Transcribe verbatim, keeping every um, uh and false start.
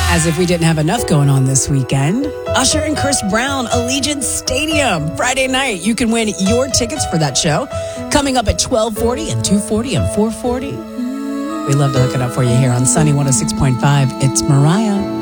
As if we didn't have enough going on this weekend, Usher and Chris Brown, Allegiant Stadium, Friday night. You can win your tickets for that show coming up at twelve forty and two forty and four forty. We love to hook it up for you here on Sunny one oh six point five. It's Mariah.